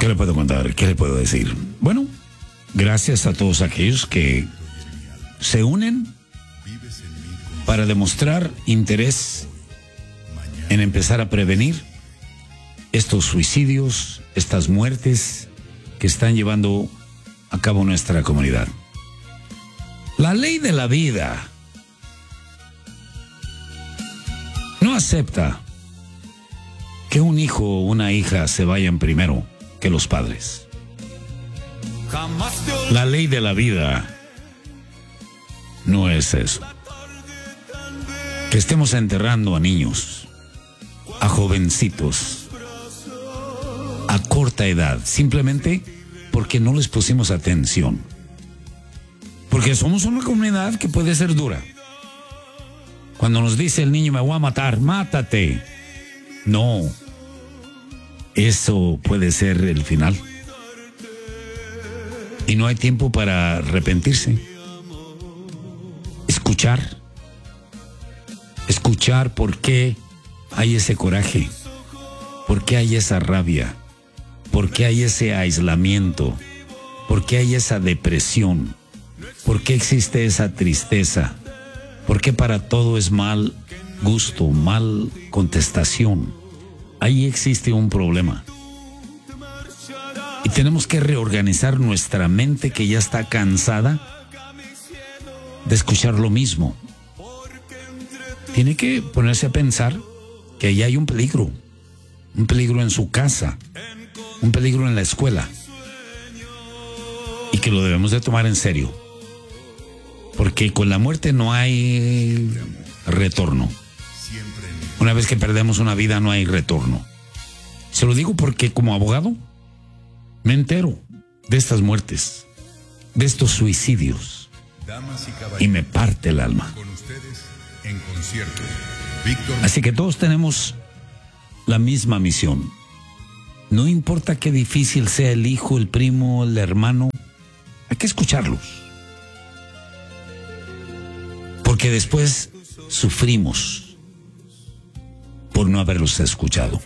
¿Qué le puedo contar? ¿Qué le puedo decir? Bueno, gracias a todos aquellos que se unen para demostrar interés en empezar a prevenir estos suicidios, estas muertes que están llevando a cabo nuestra comunidad. La ley de la vida no acepta que un hijo o una hija se vayan primero que los padres. La ley de la vida no es eso. Que estemos enterrando a niños, a jovencitos, a corta edad, simplemente porque no les pusimos atención. Porque somos una comunidad que puede ser dura. Cuando nos dice el niño, me voy a matar, mátate. No, eso puede ser el final. Y no hay tiempo para arrepentirse. Escuchar por qué hay ese coraje, por qué hay esa rabia, por qué hay ese aislamiento, por qué hay esa depresión, por qué existe esa tristeza, por qué para todo es mal gusto, mal contestación. Ahí existe un problema. Y tenemos que reorganizar nuestra mente que ya está cansada de escuchar lo mismo. Tiene que ponerse a pensar que ahí hay un peligro en su casa, un peligro en la escuela, y que lo debemos de tomar en serio, porque con la muerte no hay retorno. Una vez que perdemos una vida no hay retorno. Se lo digo porque como abogado me entero de estas muertes, de estos suicidios, y me parte el alma. En concierto, Víctor. Así que todos tenemos la misma misión. No importa qué difícil sea el hijo, el primo, el hermano, hay que escucharlos. Porque después sufrimos por no haberlos escuchado.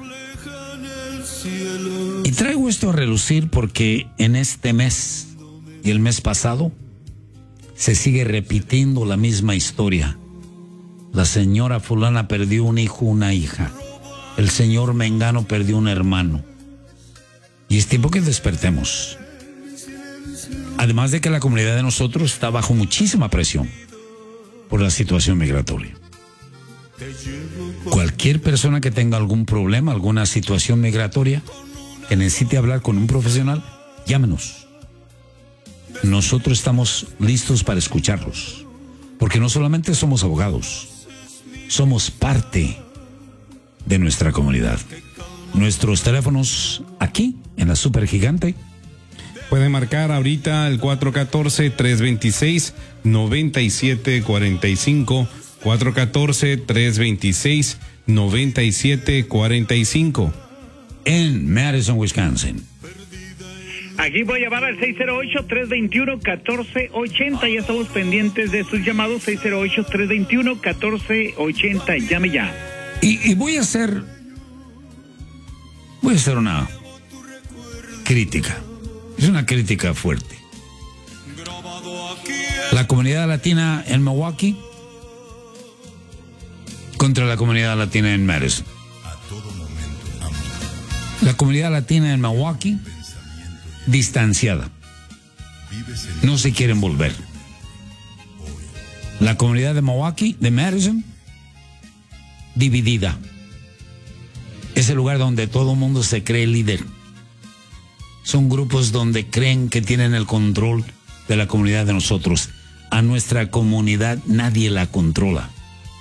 Y traigo esto a relucir porque en este mes y el mes pasado se sigue repitiendo la misma historia. La señora fulana perdió un hijo, una hija. El señor mengano perdió un hermano. Y es tiempo que despertemos. Además de que la comunidad de nosotros está bajo muchísima presión por la situación migratoria. Cualquier persona que tenga algún problema, alguna situación migratoria, que necesite hablar con un profesional, llámenos. Nosotros estamos listos para escucharlos. Porque no solamente somos abogados, somos parte de nuestra comunidad. Nuestros teléfonos aquí en la Supergigante. Puede marcar ahorita el 414-326-9745. 414-326-9745. En Madison, Wisconsin. Aquí voy a llamar al 608-321-1480. Ya estamos pendientes de sus llamados. 608-321-1480. Llame ya. Y voy a hacer una crítica. Es una crítica fuerte. La comunidad latina en Milwaukee contra la comunidad latina en Madison. La comunidad latina en Milwaukee distanciada. No se quieren volver. La comunidad de Milwaukee, de Madison, dividida. Es el lugar donde todo el mundo se cree líder. Son grupos donde creen que tienen el control de la comunidad de nosotros. A nuestra comunidad nadie la controla.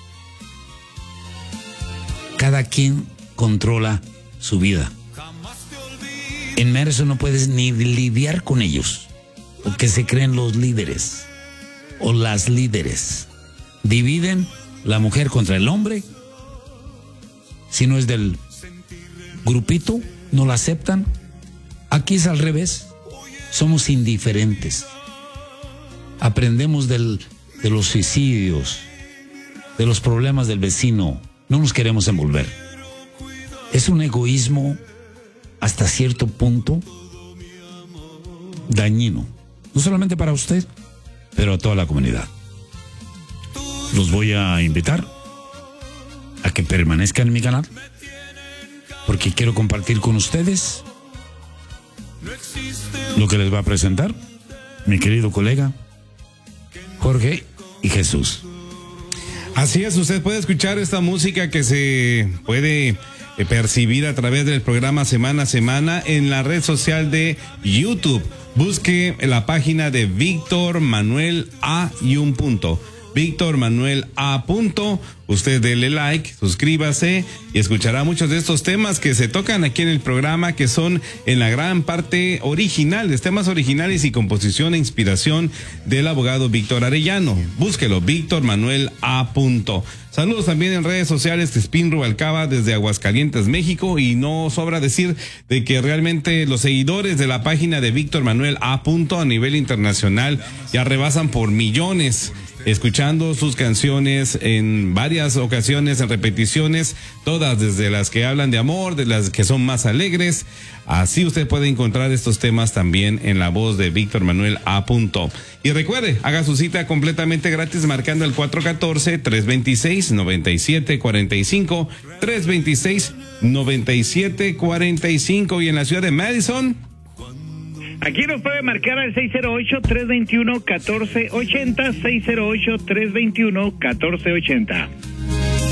Cada quien controla su vida. En Madison no puedes ni lidiar con ellos, porque se creen los líderes o las líderes. Dividen la mujer contra el hombre. Si no es del grupito, no la aceptan. Aquí es al revés. Somos indiferentes. Aprendemos de los suicidios, de los problemas del vecino. No nos queremos envolver. Es un egoísmo hasta cierto punto dañino, no solamente para usted, pero a toda la comunidad. Los voy a invitar a que permanezcan en mi canal, porque quiero compartir con ustedes lo que les va a presentar mi querido colega Jorge y Jesús. Así es, usted puede escuchar esta música que se puede percibir a través del programa Semana a Semana en la red social de YouTube. Busque la página de Víctor Manuel A. y un punto. Víctor Manuel A. Usted dele like, suscríbase y escuchará muchos de estos temas que se tocan aquí en el programa, que son en la gran parte originales, temas originales y composición e inspiración del abogado Víctor Arellano. Búsquelo, Víctor Manuel A. Saludos también en redes sociales, Crispín Rubalcaba desde Aguascalientes, México, y no sobra decir de que realmente los seguidores de la página de Víctor Manuel A. a nivel internacional ya rebasan por millones, escuchando sus canciones en varias ocasiones, en repeticiones, todas desde las que hablan de amor, de las que son más alegres. Así usted puede encontrar estos temas también en la voz de Víctor Manuel A. Y recuerde, haga su cita completamente gratis marcando el 414-326-9745, 326-9745, y en la ciudad de Madison. Aquí nos puede marcar al 608-321-1480, 608-321-1480.